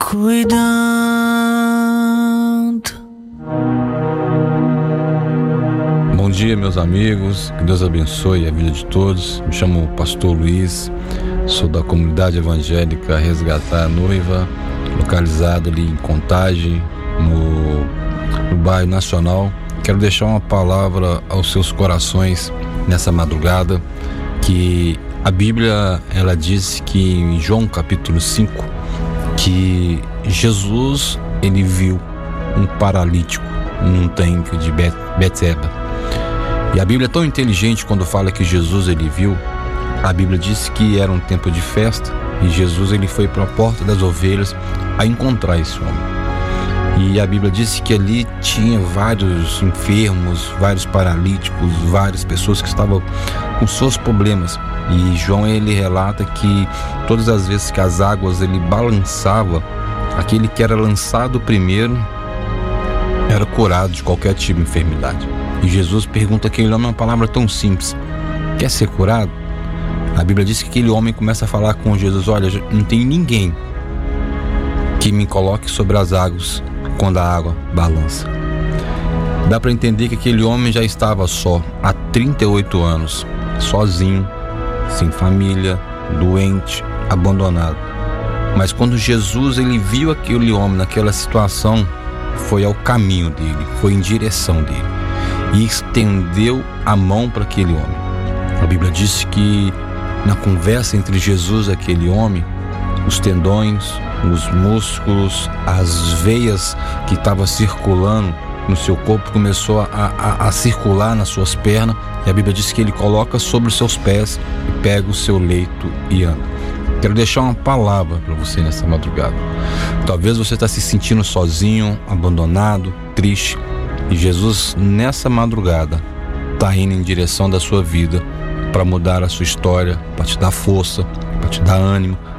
cuidando. Bom dia, meus amigos, que Deus abençoe a vida de todos. Me chamo Pastor Luiz, sou da comunidade evangélica Resgatar a Noiva, localizado ali em Contagem, no bairro Nacional. Quero deixar uma palavra aos seus corações nessa madrugada, que a Bíblia, ela diz que em João capítulo 5, que Jesus, ele viu um paralítico num tanque de Betseba. E a Bíblia é tão inteligente quando fala que Jesus, ele viu. A Bíblia diz que era um tempo de festa e Jesus, ele foi para a porta das ovelhas a encontrar esse homem. E a Bíblia disse que ali tinha vários enfermos, vários paralíticos, várias pessoas que estavam com seus problemas. E João, ele relata que todas as vezes que as águas ele balançava, aquele que era lançado primeiro era curado de qualquer tipo de enfermidade. E Jesus pergunta aquele homem uma palavra tão simples: quer ser curado? A Bíblia diz que aquele homem começa a falar com Jesus: olha, não tem ninguém que me coloque sobre as águas quando a água balança. Dá para entender que aquele homem já estava só há 38 anos, sozinho, sem família, doente, abandonado. Mas quando Jesus, ele viu aquele homem naquela situação, foi ao caminho dele, foi em direção dele e estendeu a mão para aquele homem. A Bíblia diz que na conversa entre Jesus e aquele homem, os tendões, os músculos, as veias que estavam circulando no seu corpo começou a circular nas suas pernas, e a Bíblia diz que ele coloca sobre os seus pés e pega o seu leito e anda. Quero deixar uma palavra para você nessa madrugada. Talvez você está se sentindo sozinho, abandonado, triste, e Jesus nessa madrugada está indo em direção da sua vida para mudar a sua história, para te dar força, para te dar ânimo,